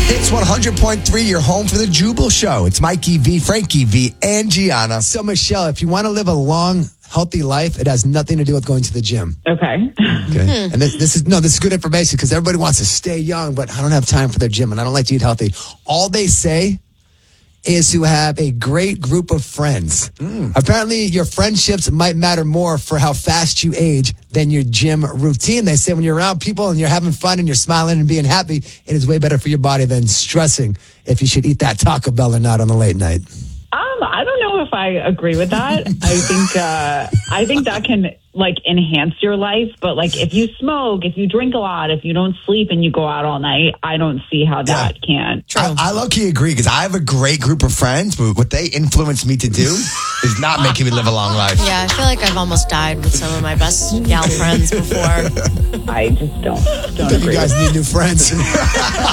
It's 100.3, your home for the Jubal Show. It's Mikey V, Frankie V, and Gianna. So, Michelle, if you want to live a long, healthy life, it has nothing to do with going to the gym. Okay. Okay. And this is good information because everybody wants to stay young, but I don't have time for their gym and I don't like to eat healthy. All they say is to have a great group of friends. Apparently, your friendships might matter more for how fast you age than your gym routine. They say when you're around people and you're having fun and you're smiling and being happy, it is way better for your body than stressing if you should eat that Taco Bell or not on the late night. I don't know if I agree with that. I think that can enhance your life. But if you smoke, if you drink a lot, if you don't sleep and you go out all night, I don't see how that can. I low-key agree because I have a great group of friends, but what they influence me to do is not making me live a long life. Yeah, I feel like I've almost died with some of my best gal friends before. I just don't You agree. guys need new friends.